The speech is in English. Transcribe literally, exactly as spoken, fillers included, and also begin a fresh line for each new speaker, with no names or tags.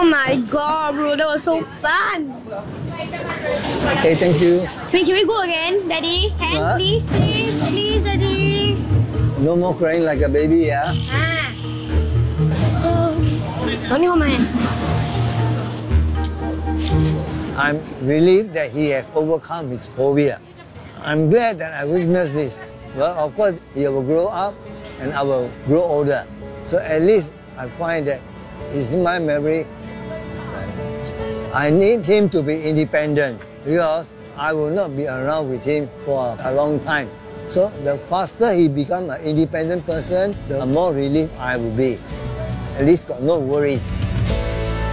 my god, bro, that was so fun.
Okay, thank you.
Wait, can we go again, Daddy? Hands,
What?
please, please, please, Daddy.
No more crying like a baby, yeah?
Ah. Don't hold my hand.
I'm relieved that he has overcome his phobia. I'm glad that I witnessed this. Well, of course, he will grow up and I will grow older. So at least I find that it's in my memory. I need him to be independent because I will not be around with him for a long time. So the faster he becomes an independent person, the more relieved I will be. At least got no worries.